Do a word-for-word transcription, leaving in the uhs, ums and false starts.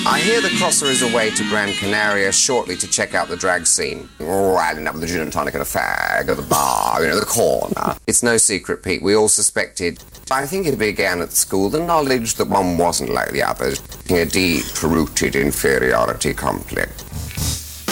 I hear the crosser is away to Gran Canaria shortly to check out the drag scene. Oh, I'll end up with the gin and tonic and a fag at the bar, you know, the corner. It's no secret, Pete. We all suspected, I think it began at school, the knowledge that one wasn't like the others, a deep-rooted inferiority complex.